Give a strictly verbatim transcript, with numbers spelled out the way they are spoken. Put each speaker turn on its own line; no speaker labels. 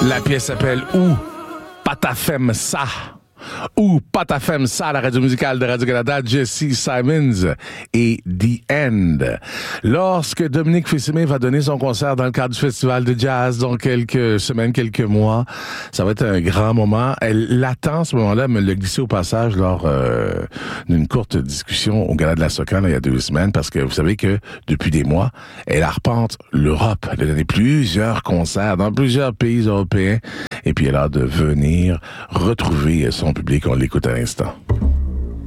La pièce s'appelle « Ou pas ta femme ça ». Ou pas ta femme ça, la radio musicale de Radio-Canada, Jesse Simons et The End. Lorsque Dominique Fils-Aimé va donner son concert dans le cadre du Festival de Jazz dans quelques semaines, quelques mois, ça va être un grand moment. Elle l'attend, ce moment-là, me l'a glissé au passage lors euh, d'une courte discussion au Gala de la Socrane, il y a deux semaines, parce que vous savez que depuis des mois, elle arpente l'Europe. Elle a donné plusieurs concerts dans plusieurs pays européens et puis elle a hâte de venir retrouver son public. On l'écoute à l'instant.